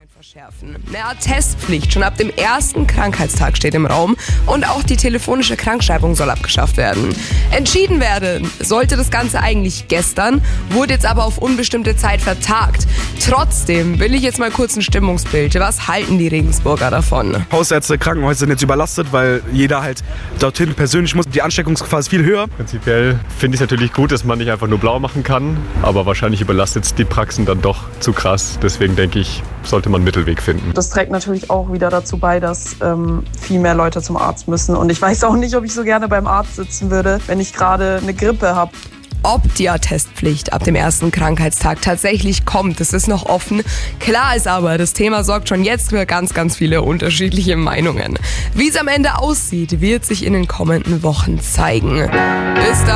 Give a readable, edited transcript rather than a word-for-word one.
verschärfen. Eine Art Testpflicht schon ab dem ersten Krankheitstag steht im Raum und auch die telefonische Krankschreibung soll abgeschafft werden. Entschieden werden sollte das Ganze eigentlich gestern, wurde jetzt aber auf unbestimmte Zeit vertagt. Trotzdem will ich jetzt mal kurz ein Stimmungsbild. Was halten die Regensburger davon? Hausärzte, Krankenhäuser sind jetzt überlastet, weil jeder halt dorthin persönlich muss. Die Ansteckungsgefahr ist viel höher. Prinzipiell finde ich es natürlich gut, dass man nicht einfach nur blau machen kann, aber wahrscheinlich überlastet es die Praxen dann doch zu krass. Deswegen denke ich, sollte man einen Mittelweg finden. Das trägt natürlich auch wieder dazu bei, dass viel mehr Leute zum Arzt müssen. Und ich weiß auch nicht, ob ich so gerne beim Arzt sitzen würde, wenn ich gerade eine Grippe habe. Ob die Attestpflicht ab dem ersten Krankheitstag tatsächlich kommt, das ist noch offen. Klar ist aber, das Thema sorgt schon jetzt für ganz, ganz viele unterschiedliche Meinungen. Wie es am Ende aussieht, wird sich in den kommenden Wochen zeigen. Bis dann.